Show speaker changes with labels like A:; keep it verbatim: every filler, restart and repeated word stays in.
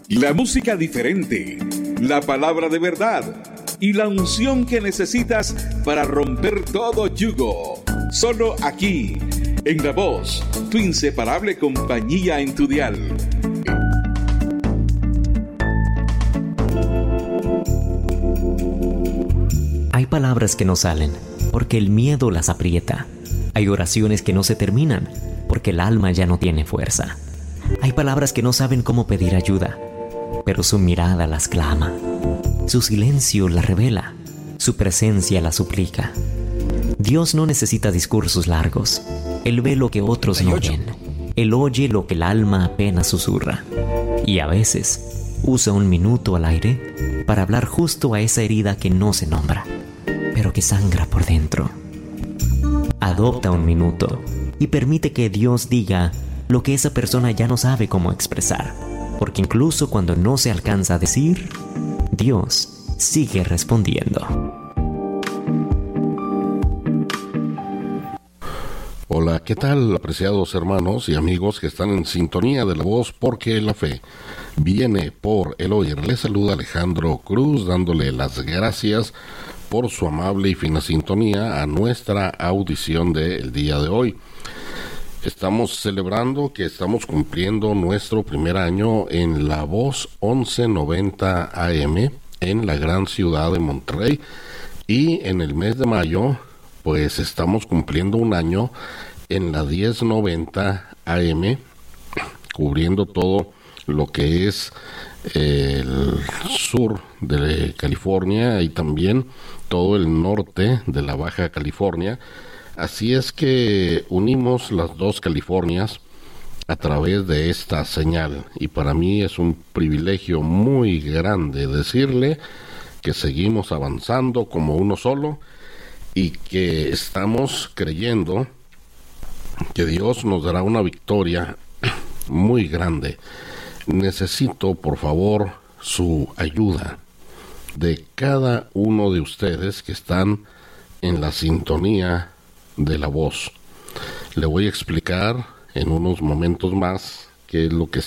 A: La música diferente, la palabra de verdad y la unción que necesitas para romper todo yugo. Solo aquí, en La Voz, tu inseparable compañía en tu dial.
B: Hay palabras que no salen porque el miedo las aprieta. Hay oraciones que no se terminan porque el alma ya no tiene fuerza. Hay palabras que no saben cómo pedir ayuda, pero su mirada las clama. Su silencio las revela, su presencia las suplica. Dios no necesita discursos largos. Él ve lo que otros no ven. Él oye lo que el alma apenas susurra. Y a veces usa un minuto al aire para hablar justo a esa herida que no se nombra, pero que sangra por dentro. Adopta un minuto y permite que Dios diga lo que esa persona ya no sabe cómo expresar, porque incluso cuando no se alcanza a decir, Dios sigue respondiendo.
C: Hola, ¿qué tal, apreciados hermanos y amigos que están en sintonía de La Voz? Porque la fe viene por el oír. Les saluda Alejandro Cruz, dándole las gracias por su amable y fina sintonía a nuestra audición del día de hoy. Estamos celebrando que estamos cumpliendo nuestro primer año en La Voz once noventa A M en la gran ciudad de Monterrey, y en el mes de mayo pues estamos cumpliendo un año en la diez noventa A M, cubriendo todo lo que es el sur de California y también todo el norte de la Baja California. Así es que unimos las dos Californias a través de esta señal, y para mí es un privilegio muy grande decirle que seguimos avanzando como uno solo y que estamos creyendo que Dios nos dará una victoria muy grande. Necesito, por favor, su ayuda de cada uno de ustedes que están en la sintonía de La Voz. Le voy a explicar en unos momentos más qué es lo que